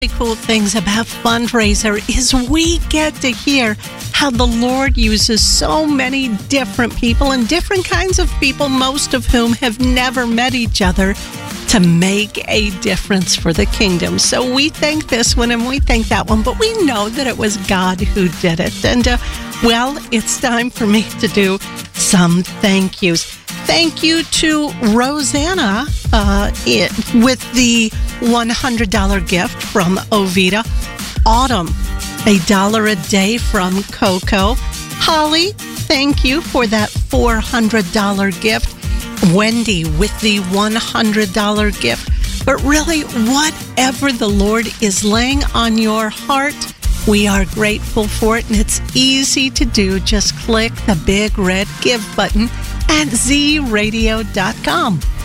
cool things about Fundraiser is we get to hear how the Lord uses so many different people and different kinds of people, most of whom have never met each other, to make a difference for the kingdom. So we thank this one and we thank that one, but we know that it was God who did it. And, well, it's time for me to do some thank yous. Thank you to Rosanna with the $100 gift from Ovita. Autumn, $1 a day from Coco. Holly, thank you for that $400 gift. Wendy with the $100 gift. But really, whatever the Lord is laying on your heart, we are grateful for it, and it's easy to do. Just click the big red Give button at zradio.com.